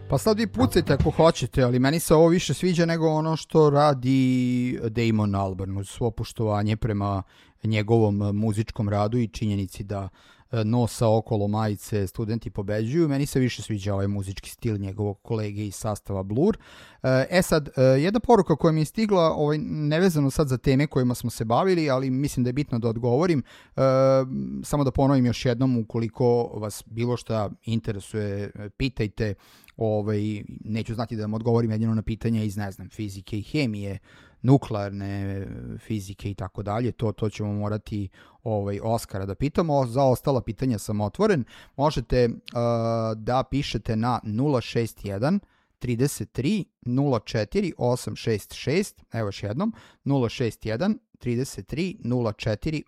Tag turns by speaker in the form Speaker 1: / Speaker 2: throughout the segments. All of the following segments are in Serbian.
Speaker 1: Pa sad vi pucajte ako hoćete, ali meni se ovo više sviđa nego ono što radi Damon Albarn, uz svo poštovanje prema njegovom muzičkom radu i činjenici da nosa okolo majice studenti pobeđuju. Meni se više sviđa ovaj muzički stil njegovog kolege iz sastava Blur. Sad, jedna poruka koja mi je stigla, nevezano sad za teme kojima smo se bavili, ali mislim da je bitno da odgovorim. Samo da ponovim još jednom, ukoliko vas bilo šta interesuje, pitajte. Neću znati da vam odgovorim jedino na pitanja iz, ne znam, fizike i hemije, nuklearne fizike i tako dalje. To ćemo morati Oskara da pitamo. Za ostala pitanja sam otvoren. Možete da pišete na 061 33 04 866. Evo još jednom. 061 33 04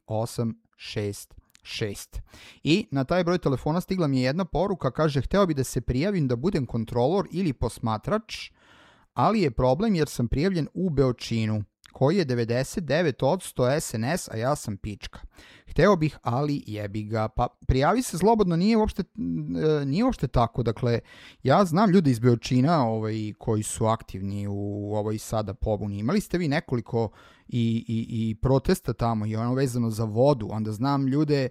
Speaker 1: 866. I na taj broj telefona stigla mi je jedna poruka, kaže: hteo bi da se prijavim da budem kontrolor ili posmatrač, ali je problem jer sam prijavljen u Beočinu, koji je 99% SNS, a ja sam pička. Hteo bih, ali jebi ga. Pa prijavi se slobodno, nije uopšte tako. Dakle, ja znam ljude iz Beočina koji su aktivni u ovoj sada pobuni. Imali ste vi nekoliko i protesta tamo i ono vezano za vodu. Onda znam ljude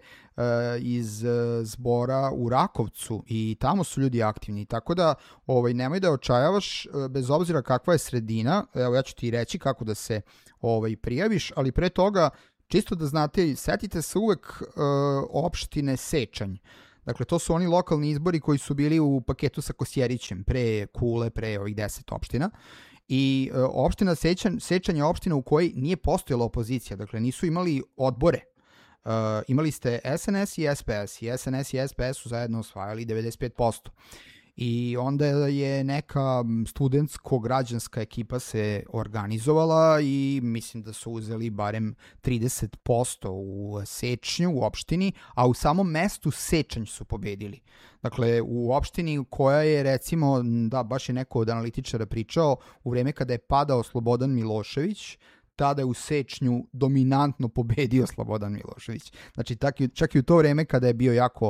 Speaker 1: iz zbora u Rakovcu i tamo su ljudi aktivni. Tako da nemoj da očajavaš, bez obzira kakva je sredina. Evo, ja ću ti reći kako da se prijaviš, ali pre toga, čisto da znate, setite se uvek opštine Sečanj. Dakle, to su oni lokalni izbori koji su bili u paketu sa Kosjerićem, pre Kule, pre ovih 10 opština. I opština Sečanj je opština u kojoj nije postojala opozicija, dakle nisu imali odbore. Imali ste SNS i SPS i SNS i SPS su zajedno osvajali 95%. I onda je neka studentsko-građanska ekipa se organizovala i mislim da su uzeli barem 30% u Sečnju, u opštini, a u samom mestu Sečanj su pobedili. Dakle, u opštini koja je, recimo, baš je neko od analitičara pričao, u vreme kada je padao Slobodan Milošević, tada je u Sečnju dominantno pobedio Slobodan Milošević. Znači, čak i u to vreme kada je bio jako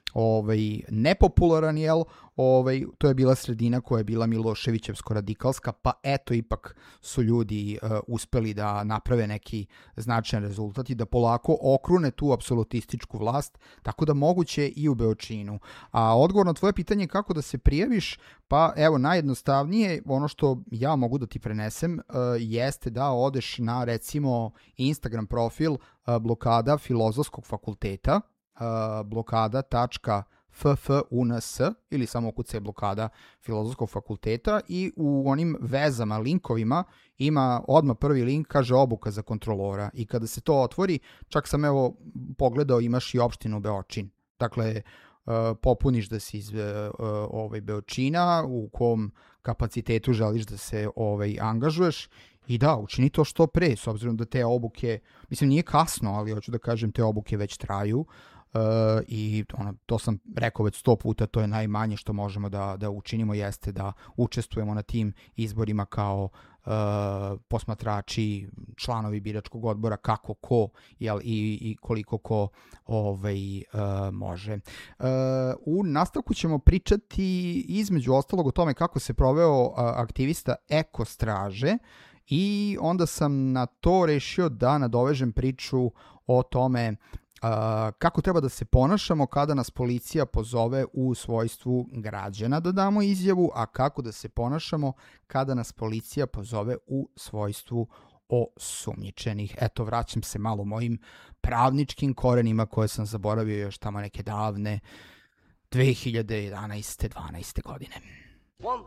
Speaker 1: nepopularan, to je bila sredina koja je bila Miloševićevsko-radikalska, pa eto, ipak su ljudi uspeli da naprave neki značajan rezultat i da polako okrune tu apsolutističku vlast, tako da moguće i u Beočinu. A odgovor na tvoje pitanje kako da se prijaviš, pa evo, najjednostavnije, ono što ja mogu da ti prenesem, jeste da odeš na, recimo, Instagram profil Blokada Filozofskog fakulteta, blokada.ffuns ili samo ukucaj Blokada Filozofskog fakulteta i u onim vezama, linkovima ima odmah prvi link, kaže obuka za kontrolora, i kada se to otvori, čak sam evo pogledao, imaš i opštinu Beočin. Dakle, popuniš da si iz Beočina, u kom kapacitetu želiš da se angažuješ. I da, učini to što pre, s obzirom da te obuke, mislim, nije kasno, ali hoću da kažem, te obuke već traju i to sam rekao već 100 puta, to je najmanje što možemo da učinimo, jeste da učestvujemo na tim izborima kao posmatrači, članovi biračkog odbora, kako ko i koliko ko može. U nastavku ćemo pričati između ostalog o tome kako se proveo aktivista Eko straže, i onda sam na to rešio da nadovežem priču o tome kako treba da se ponašamo kada nas policija pozove u svojstvu građana da damo izjavu, a kako da se ponašamo kada nas policija pozove u svojstvu osumnjičenih. Eto, vraćam se malo mojim pravničkim korenima koje sam zaboravio još tamo neke davne 2011. 12. godine.